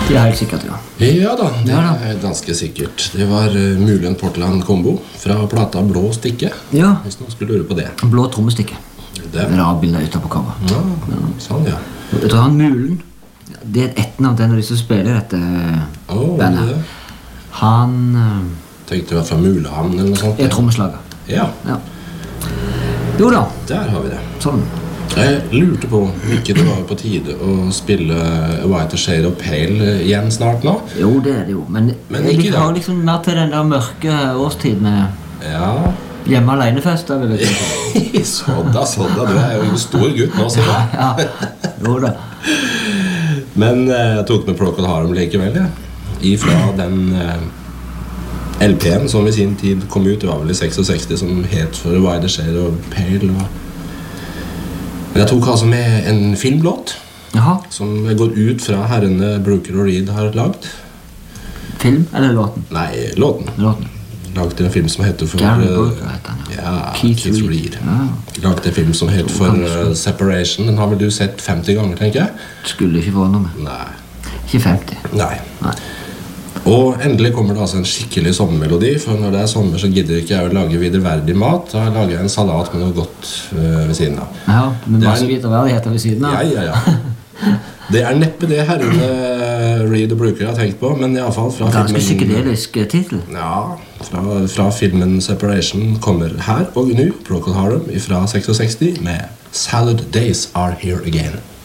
Det er helt sikkert, ja. Ja da, det er ganske sikkert. Det var Mulen Portland Combo fra plata Blå Stikke. Ja. Hvis noen skulle lure på det. Blå trommestikke. Det Det er bildet ute på cover. ja, sånn, ja. Jeg tror han Mulen, det er et etternavn til en av de som spiller dette bandet. Det. Han Tenkte det var fra Mulehamn eller noe sånt. er trommeslager. Ja, Ja. Jo da, der har vi det. sånn. Jeg lurte på om ikke det var på tide å spille White Shade of Pale igjen snart nå. Jo, det er det jo. Men ikke jeg da. har liksom mer til den der mørke årstid med Ja, hjemme alene-fester, vil jeg si. sådda, du er jo en stor gutt nå, sier jeg. Ja, jo da. Men jeg tok med Procol Harum likevel, ja. Ifra den LP-en som i sin tid kom ut, det var vel i 66, som het for White Shade of Pale. Men jeg tok altså med en filmlåt Jaha, som går ut fra herrene Brooker og Reed har lagd. film eller låten? Nei, låten. Låten. Lagde en film som heter for Gary Brooker heter han, ja. ja, Keith Keith Reed. Reed. Ja. Lagde en film som heter for Separation. Den har vel du sett 50 ganger, tenker jeg? Skulle ikke forundre meg. Nei. Ikke 50. Nei. Nei. Og endelig kommer det altså en skikkelig sommermelodi. For når det er sommer, så gidder ikke jeg å lage videreverdig mat. Da lager jeg en salat med noe godt ved siden av. Ja, med Det er masse en- viterverdigheter ved siden av. Ja. Det er neppe det herrene Reed og Brooker har tenkt på, men i alle fall fra Ganske filmen... psykedelisk titel. Ja, fra filmen Separation kommer her og nå Procol Harum fra 66 med Salad Days Are Here Again.